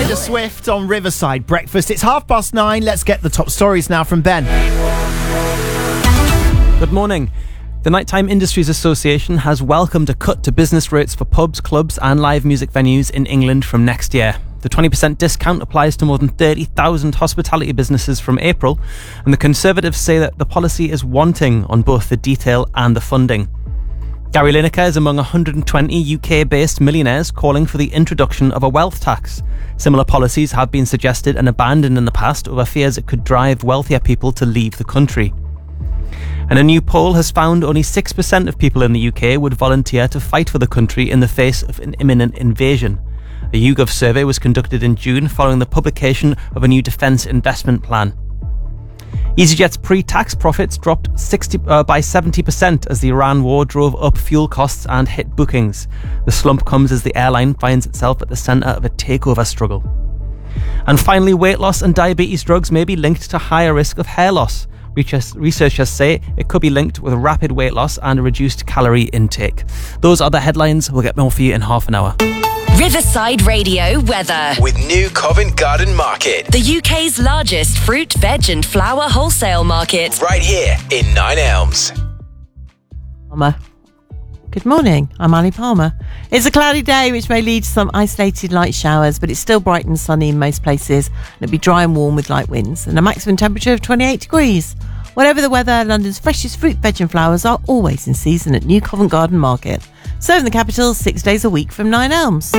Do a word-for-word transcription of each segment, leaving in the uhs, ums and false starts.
Taylor Swift on Riverside Breakfast. It's half past nine. Let's get the top stories now from Ben. Good morning. The Nighttime Industries Association has welcomed a cut to business rates for pubs, clubs and live music venues in England from next year. The twenty percent discount applies to more than thirty thousand hospitality businesses from April, and the Conservatives say that the policy is wanting on both the detail and the funding. Gary Lineker is among one hundred twenty U K-based millionaires calling for the introduction of a wealth tax. Similar policies have been suggested and abandoned in the past over fears it could drive wealthier people to leave the country. And a new poll has found only six percent of people in the U K would volunteer to fight for the country in the face of an imminent invasion. A YouGov survey was conducted in June following the publication of a new defence investment plan. EasyJet's pre-tax profits dropped sixty uh, by seventy percent as the Iran war drove up fuel costs and hit bookings. The slump comes as the airline finds itself at the centre of a takeover struggle. And finally, weight loss and diabetes drugs may be linked to higher risk of hair loss. Researchers say it could be linked with rapid weight loss and a reduced calorie intake. Those are the headlines. We'll get more for you in half an hour. Riverside Radio weather. With New Covent Garden Market. The U K's largest fruit, veg and flower wholesale market. Right here in Nine Elms. Palmer. Good morning, I'm Ali Palmer. It's a cloudy day which may lead to some isolated light showers, but it's still bright and sunny in most places, and it'll be dry and warm with light winds and a maximum temperature of twenty-eight degrees. Whatever the weather, London's freshest fruit, veg and flowers are always in season at New Covent Garden Market. Serving the capital six days a week from Nine Elms.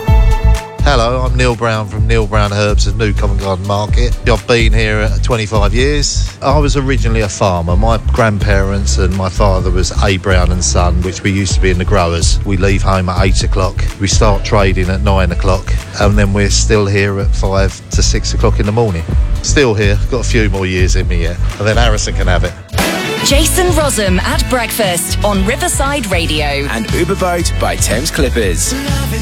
Hello, I'm Neil Brown from Neil Brown Herbs at New Covent Garden Market. I've been here twenty-five years. I was originally a farmer. My grandparents and my father was A. Brown and Son, which we used to be in the growers. We leave home at eight o'clock. We start trading at nine o'clock, and then we're still here at five to six o'clock in the morning. Still here, got a few more years in me yet, and then Harrison can have it. Jason Rossum at breakfast on Riverside Radio. And Uber Boat by Thames Clippers.